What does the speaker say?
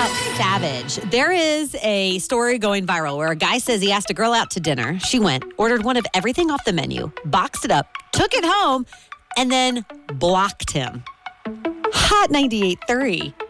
about savage. There is a story going viral where a guy says he asked a girl out to dinner. She went, ordered one of everything off the menu, boxed it up, took it home, and then blocked him. Hot 98.3.